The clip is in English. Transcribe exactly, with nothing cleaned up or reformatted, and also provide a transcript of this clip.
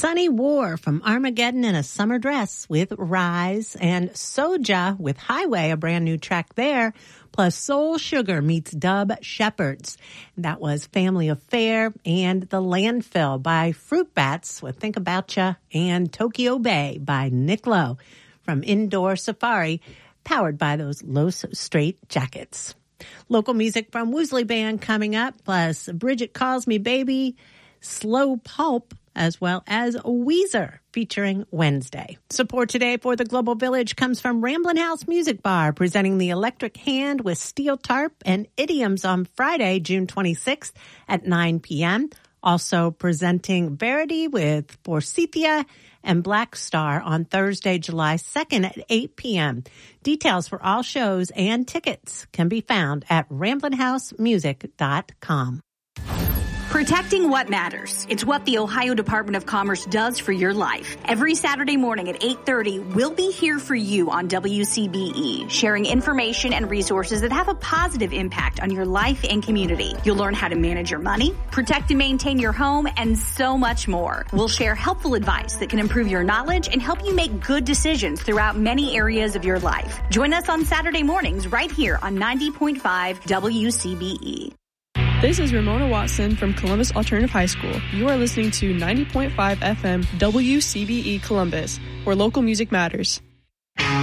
Sunny War from Armageddon in a Summer Dress with Rise, and Soja with Highway, a brand new track there, plus Soul Sugar meets Dub Shepherds. That was Family Affair and The Landfill by Fruit Bats with Think About Ya, and Tokyo Bay by Nick Lowe from Indoor Safari, powered by those Los Straight Jackets. Local music from Woosley Band coming up, plus Bridget Calls Me Baby, Slow Pulp, as well as Weezer featuring Wednesday. Support today for the Global Village comes from Ramblin' House Music Bar, presenting the Electric Hand with Steel Tarp and Idioms on Friday, June twenty-sixth at nine p.m. Also presenting Verity with Forsythia and Black Star on Thursday, July second at eight p.m. Details for all shows and tickets can be found at ramblin house music dot com. Protecting what matters. It's what the Ohio Department of Commerce does for your life. Every Saturday morning at eight thirty, we'll be here for you on W C B E, sharing information and resources that have a positive impact on your life and community. You'll learn how to manage your money, protect and maintain your home, and so much more. We'll share helpful advice that can improve your knowledge and help you make good decisions throughout many areas of your life. Join us on Saturday mornings right here on ninety point five W C B E. This is Ramona Watson from Columbus Alternative High School. You are listening to ninety point five F M W C B E Columbus, where local music matters.